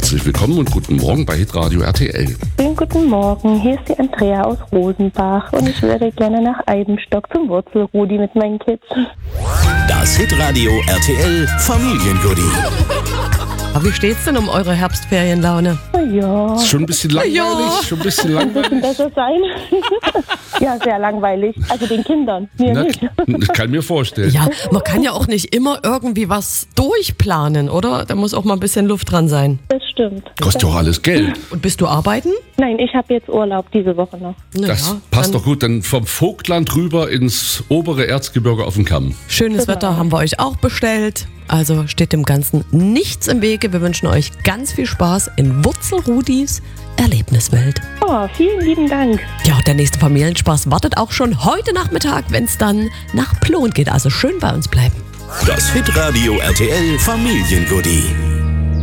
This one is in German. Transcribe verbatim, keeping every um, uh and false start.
herzlich willkommen und guten Morgen bei Hitradio R T L. Schönen guten Morgen, hier ist die Andrea aus Rosenbach und ich würde gerne nach Eibenstock zum Wurzelrudi mit meinen Kids. Das Hitradio R T L Familiengoodie. Aber wie steht's denn um eure Herbstferienlaune? Ja, Ist schon ein bisschen langweilig, Ja. schon ein bisschen ein bisschen langweilig. besser sein. Ja, sehr langweilig. Also den Kindern, mir Na, nicht. das kann ich mir vorstellen. Ja, man kann ja auch nicht immer irgendwie was durchplanen, oder? Da muss auch mal ein bisschen Luft dran sein. Das stimmt. Kostet doch alles Geld. Und bist du arbeiten? Nein, ich habe jetzt Urlaub diese Woche noch. Na Das ja, passt dann doch gut. Dann vom Vogtland rüber ins obere Erzgebirge auf den Kamm. Schönes Genau. Wetter haben wir euch auch bestellt. Also steht dem Ganzen nichts im Wege. Wir wünschen euch ganz viel Spaß in Wurzelrudis Erlebniswelt. Oh, vielen lieben Dank. Ja, und der nächste Familienspaß wartet auch schon heute Nachmittag, wenn es dann nach Plon geht. Also schön bei uns bleiben. Das Hitradio R T L Familiengoodie.